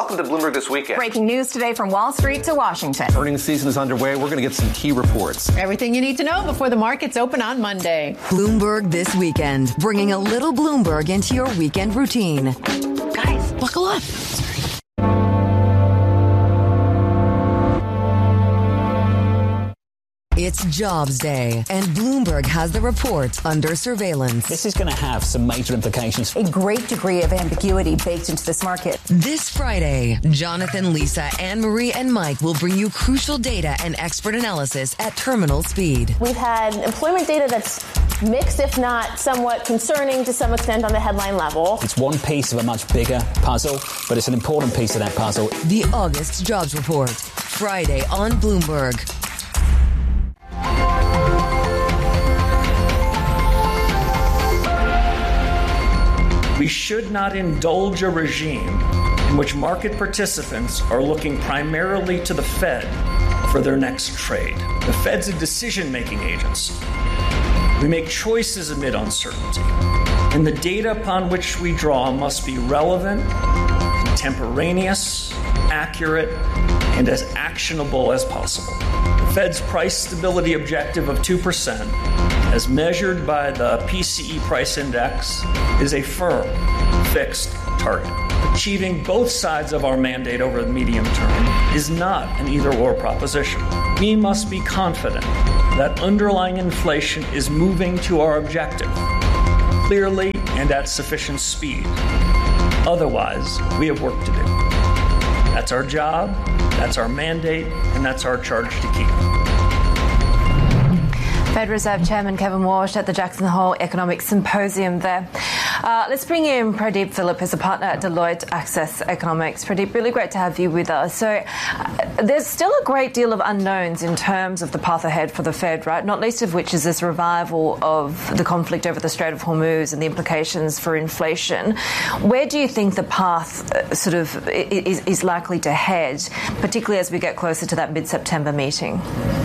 Welcome to Bloomberg This Weekend. Breaking news today from Wall Street to Washington. Earnings season is underway. We're going to get some key reports. Everything you need to know before the markets open on Monday. Bloomberg This Weekend, bringing a little Bloomberg into your weekend routine. Guys, buckle up. It's Jobs Day, and Bloomberg has the report under surveillance. This is going to have some major implications. A great degree of ambiguity baked into this market. This Friday, Jonathan, Lisa, Anne-Marie, and Mike will bring you crucial data and expert analysis at terminal speed. We've had employment data that's mixed, if not somewhat concerning to some extent on the headline level. It's one piece of a much bigger puzzle, but it's an important piece of that puzzle. The August Jobs Report, Friday on Bloomberg. We should not indulge a regime in which market participants are looking primarily to the Fed for their next trade. The Fed's a decision-making agency. We make choices amid uncertainty, and the data upon which we draw must be relevant, contemporaneous, accurate, and as actionable as possible. The Fed's price stability objective of 2%, as measured by the PCE price index, is a firm, fixed target. Achieving both sides of our mandate over the medium term is not an either-or proposition. We must be confident that underlying inflation is moving to our objective, clearly and at sufficient speed. Otherwise, we have work to do. That's our job, that's our mandate, and that's our charge to keep. Fed Reserve Chairman Kevin Warsh at the Jackson Hole Economic Symposium there. Let's bring in Pradeep Philip, who's a partner at Deloitte Access Economics. Pradeep, really great to have you with us. So there's still a great deal of unknowns in terms of the path ahead for the Fed, right? Not least of which is this revival of the conflict over the Strait of Hormuz and the implications for inflation. Where do you think the path is likely to head, particularly as we get closer to that mid-September meeting?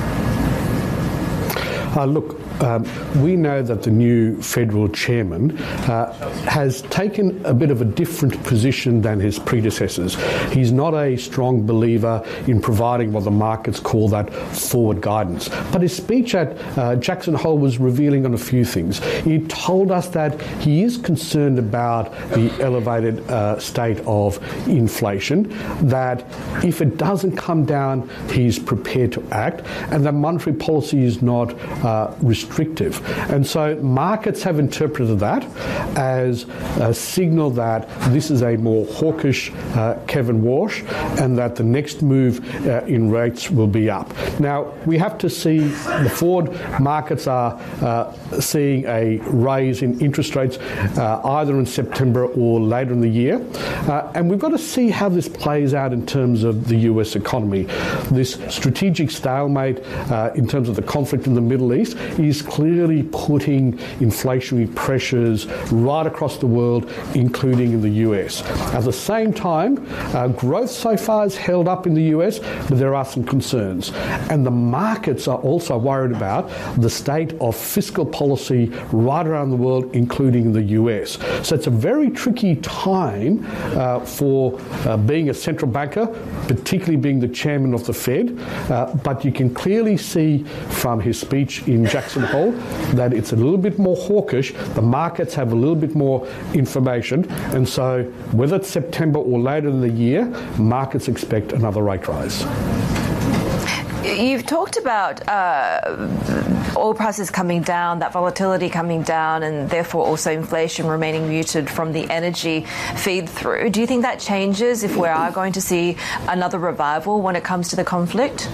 We know that the new federal chairman has taken a bit of a different position than his predecessors. He's not a strong believer in providing what the markets call that forward guidance. But his speech at Jackson Hole was revealing on a few things. He told us that he is concerned about the elevated state of inflation, that if it doesn't come down, he's prepared to act, and that monetary policy is not restrictive. And so markets have interpreted that as a signal that this is a more hawkish Kevin Warsh, and that the next move in rates will be up. Now, we have to see, the forward markets are seeing a raise in interest rates either in September or later in the year. And we've got to see how this plays out in terms of the US economy. This strategic stalemate in terms of the conflict in the Middle East is clearly putting inflationary pressures right across the world, including in the US. At the same time, growth so far has held up in the US, but there are some concerns. And the markets are also worried about the state of fiscal policy right around the world, including the US. So it's a very tricky time for being a central banker, particularly being the chairman of the Fed. But you can clearly see from his speech in Jackson Hole that it's a little bit more hawkish. The markets have a little bit more information. And so whether it's September or later in the year, markets expect another rate rise. You've talked about oil prices coming down, that volatility coming down, and therefore also inflation remaining muted from the energy feed through. Do you think that changes if we are going to see another revival when it comes to the conflict?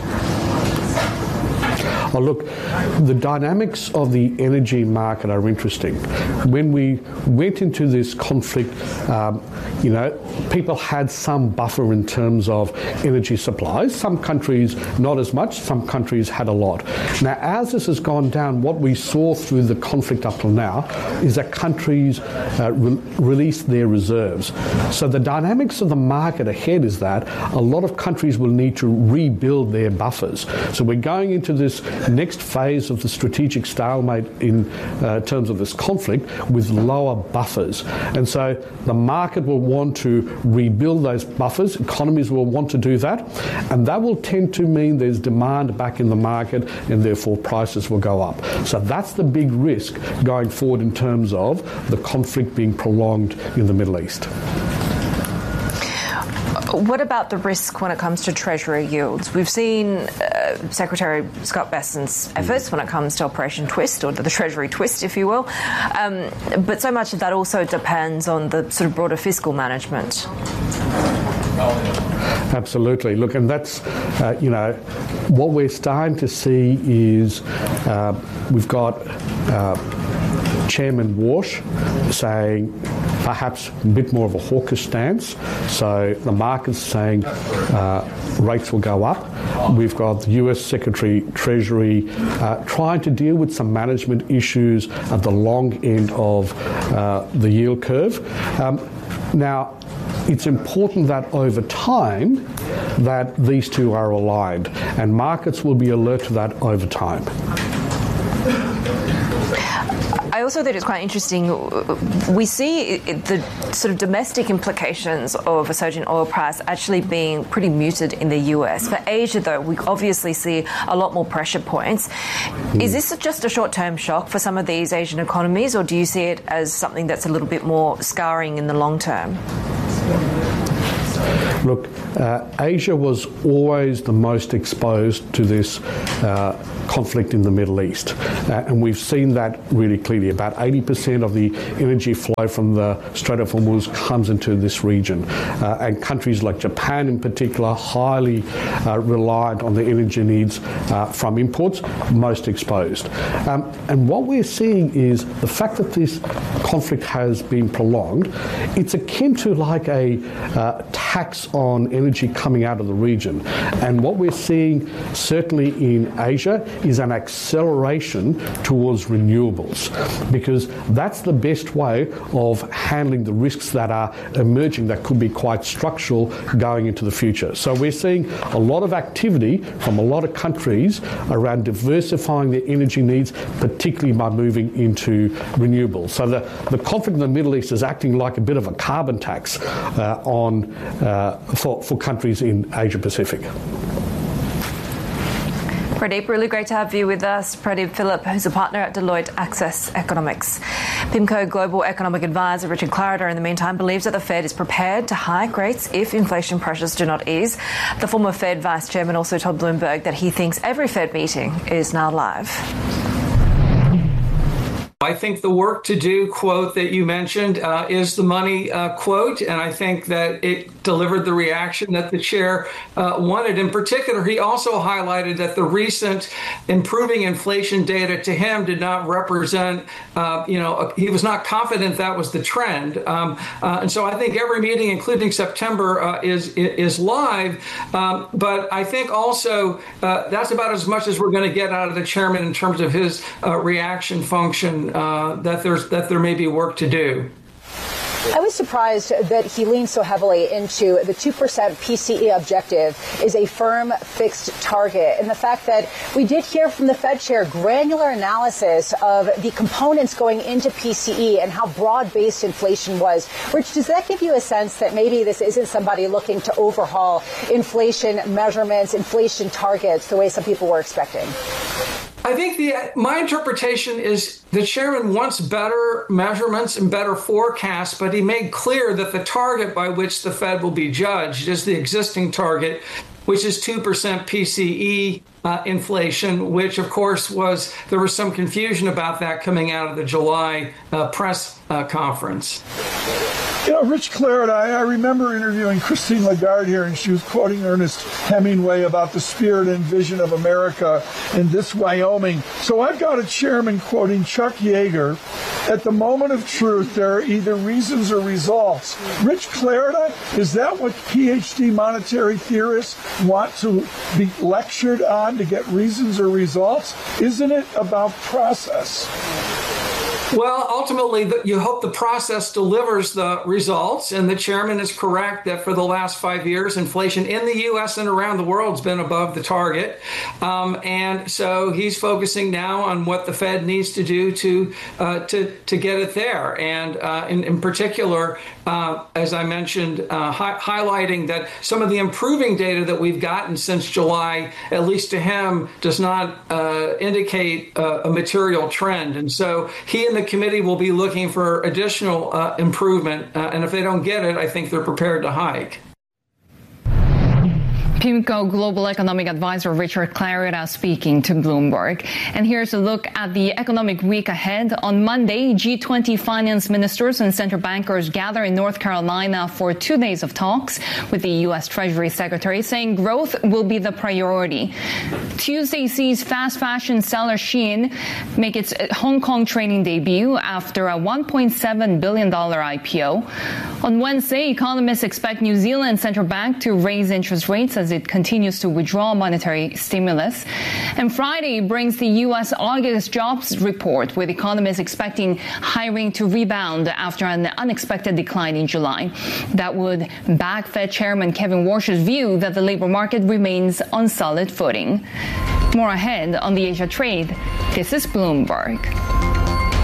Oh, look, the dynamics of the energy market are interesting. When we went into this conflict, people had some buffer in terms of energy supplies. Some countries not as much, some countries had a lot. Now, as this has gone down, what we saw through the conflict up till now is that countries released their reserves. So the dynamics of the market ahead is that a lot of countries will need to rebuild their buffers. So we're going into this next phase of the strategic stalemate in terms of this conflict with lower buffers. And so the market will want to rebuild those buffers. Economies will want to do that, and that will tend to mean there's demand back in the market, and therefore prices will go up. So that's the big risk going forward in terms of the conflict being prolonged in the Middle East. What about the risk when it comes to Treasury yields? We've seen Secretary Scott Bessent's efforts when it comes to Operation Twist, or the Treasury Twist, if you will. But so much of that also depends on the sort of broader fiscal management. Absolutely. Look, and that's, what we're starting to see is we've got Chairman Walsh saying perhaps a bit more of a hawkish stance. So the market's saying rates will go up. We've got the US Secretary Treasury trying to deal with some management issues at the long end of the yield curve. Now, it's important that over time that these two are aligned, and markets will be alert to that over time. I also think it's quite interesting. We see the sort of domestic implications of a surge in oil price actually being pretty muted in the US. For Asia, though, we obviously see a lot more pressure points. Is this just a short-term shock for some of these Asian economies, or do you see it as something that's a little bit more scarring in the long term? Look, Asia was always the most exposed to this conflict in the Middle East, and we've seen that really clearly. About 80% of the energy flow from the Strait of Hormuz comes into this region, and countries like Japan in particular, highly reliant on the energy needs from imports, most exposed. And what we're seeing is the fact that this conflict has been prolonged, it's akin to like a tax on energy coming out of the region. And what we're seeing certainly in Asia is an acceleration towards renewables, because that's the best way of handling the risks that are emerging that could be quite structural going into the future. So we're seeing a lot of activity from a lot of countries around diversifying their energy needs, particularly by moving into renewables. So the conflict in the Middle East is acting like a bit of a carbon tax for countries in Asia Pacific. Pradeep, really great to have you with us. Pradeep Philip, who's a partner at Deloitte Access Economics. PIMCO Global Economic Advisor Richard Clarida, in the meantime, believes that the Fed is prepared to hike rates if inflation pressures do not ease. The former Fed Vice Chairman also told Bloomberg that he thinks every Fed meeting is now live. I think the work to do quote that you mentioned is the money quote, and I think that it delivered the reaction that the chair wanted. In particular, he also highlighted that the recent improving inflation data to him did not represent, he was not confident that was the trend. And so I think every meeting, including September, is live. But I think also that's about as much as we're going to get out of the chairman in terms of his reaction function. That there may be work to do. I was surprised that he leaned so heavily into the 2% PCE objective is a firm, fixed target, and the fact that we did hear from the Fed chair granular analysis of the components going into PCE and how broad-based inflation was. Rich, does that give you a sense that maybe this isn't somebody looking to overhaul inflation measurements, inflation targets, the way some people were expecting? I think my interpretation is the chairman wants better measurements and better forecasts, but he made clear that the target by which the Fed will be judged is the existing target, which is 2% PCE inflation, which, of course, there was some confusion about that coming out of the July press conference. Rich Clarida, I remember interviewing Christine Lagarde here, and she was quoting Ernest Hemingway about the spirit and vision of America in this Wyoming. So I've got a chairman quoting Chuck Yeager, at the moment of truth, there are either reasons or results. Rich Clarida, is that what PhD monetary theorists want to be lectured on, to get reasons or results? Isn't it about process? Well, ultimately, you hope the process delivers the results, and the chairman is correct that for the last 5 years, inflation in the U.S. and around the world has been above the target. And so he's focusing now on what the Fed needs to do to get it there. And in particular, as I mentioned, highlighting that some of the improving data that we've gotten since July, at least to him, does not indicate a material trend. And so he and the committee will be looking for additional improvement. And if they don't get it, I think they're prepared to hike. PIMCO Global Economic Advisor Richard Clarida speaking to Bloomberg. And here's a look at the economic week ahead. On Monday, G20 finance ministers and central bankers gather in North Carolina for 2 days of talks, with the U.S. Treasury Secretary saying growth will be the priority. Tuesday sees fast fashion seller Shein make its Hong Kong trading debut after a $1.7 billion IPO. On Wednesday, economists expect New Zealand Central Bank to raise interest rates as it continues to withdraw monetary stimulus. And Friday brings the U.S. August jobs report, with economists expecting hiring to rebound after an unexpected decline in July. That would back Fed Chairman Kevin Warsh's view that the labor market remains on solid footing. More ahead on the Asia trade. This is Bloomberg.